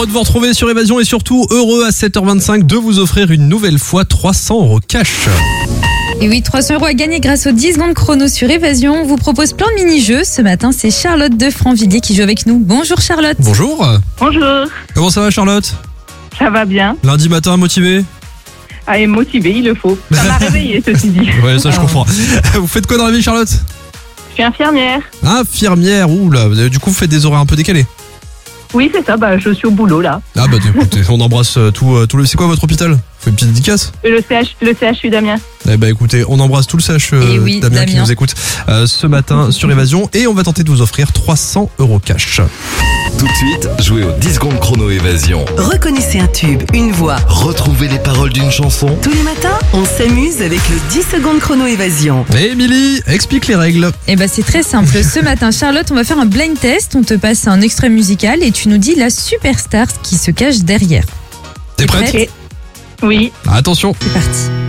Heureux de vous retrouver sur Évasion et surtout heureux à 7h25 de vous offrir une nouvelle fois 300 € cash. Et oui, 300 € à gagner grâce aux 10 secondes chrono sur Évasion. On vous propose plein de mini-jeux. Ce matin, c'est Charlotte de Franvilliers qui joue avec nous. Bonjour Charlotte. Bonjour. Bonjour, Comment ça va Charlotte? ça va bien? Lundi matin motivé? Ah, et motivé, il le faut. Ça m'a réveillé, ceci dit. Ouais, ça je comprends. Vous faites quoi dans la vie Charlotte? Je suis infirmière. Infirmière, oula, du coup vous faites des horaires un peu décalés. Oui, c'est ça, je suis au boulot là. Ah bah écoutez, on embrasse tout le... C'est quoi votre hôpital? Vous faites une petite dédicace? Le CHU d'Amiens. Eh bah écoutez, on embrasse tout le CH Et oui, Damien qui Damien. nous écoute ce matin sur Évasion et on va tenter de vous offrir 300 € cash. Tout de suite, jouez aux 10 secondes chrono Évasion. Reconnaissez un tube, une voix. Retrouvez les paroles d'une chanson. Tous les matins, on s'amuse avec le 10 secondes chrono Évasion. Et Émilie, explique les règles. Eh ben, c'est très simple. Ce matin, Charlotte, on va faire un blind test. On te passe un extrait musical et tu nous dis la superstar qui se cache derrière. T'es prête? Oui. Attention. C'est parti.